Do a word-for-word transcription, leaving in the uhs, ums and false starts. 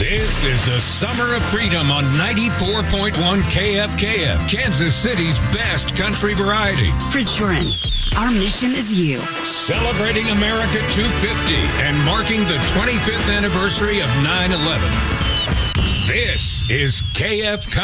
This is the Summer of Freedom on ninety-four point one K F K F, Kansas City's best country variety. Presurance. Our mission is you. Celebrating America two fifty and marking the twenty-fifth anniversary of nine eleven. This is K F